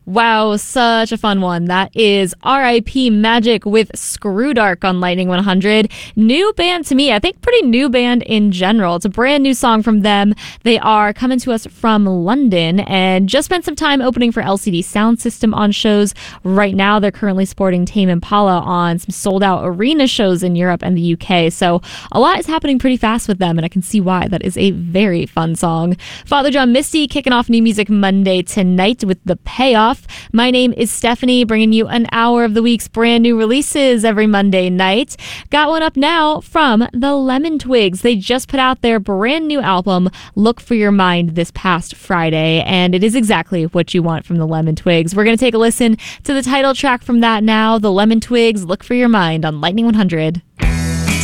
Wow, such a fun one. That is R.I.P. Magic with Screwdark on Lightning 100. New band to me. I think pretty new band in general. It's a brand new song from them. They are coming to us from London and just spent some time opening for LCD Sound System on shows. Right now, they're currently sporting Tame Impala on some sold-out arena shows in Europe and the UK. So a lot is happening pretty fast with them, and I can see why. That is a very fun song. Father John Misty kicking off New Music Monday tonight with The Payoff. My name is Stephanie, bringing you an hour of the week's brand new releases every Monday night. Got one up now from the Lemon Twigs. They just put out their brand new album, Look for Your Mind, this past Friday, and it is exactly what you want from the Lemon Twigs. We're going to take a listen to the title track from that now. The Lemon Twigs, Look for Your Mind on Lightning 100.